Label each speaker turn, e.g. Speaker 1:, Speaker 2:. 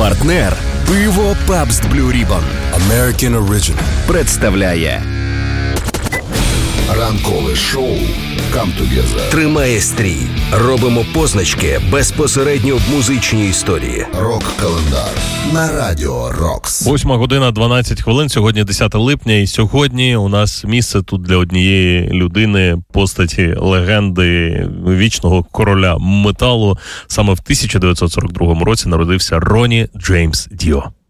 Speaker 1: Партнер пиво Pabst Blue Ribbon
Speaker 2: American Original
Speaker 1: представляє
Speaker 2: ранкове шоу Come Together.
Speaker 1: Тримає стрій. Робимо позначки безпосередньо в музичній історії.
Speaker 2: Рок-календар на Радіо Рокс.
Speaker 3: 8:12. Сьогодні 10 липня. І сьогодні у нас місце тут для однієї людини, постаті легенди, вічного короля металу. Саме в 1942 році народився Ронні Джеймс Діо.